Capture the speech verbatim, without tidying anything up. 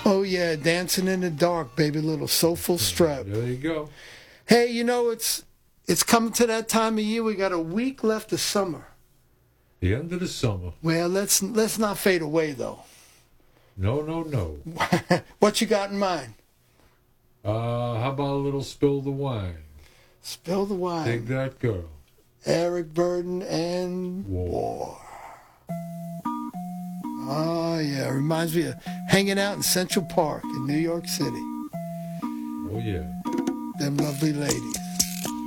Oh, yeah, Dancing in the Dark, baby, little soulful strap. There you go. Hey, you know, it's it's coming to that time of year. We got a week left of summer. The end of the summer. Well, let's let's not fade away, though. No, no, no. What you got in mind? Uh, how about a little Spill the Wine? Spill the Wine. Take That Girl. Eric Burden and War. War. Oh, yeah. Reminds me of hanging out in Central Park in New York City. Oh, yeah. Them lovely ladies.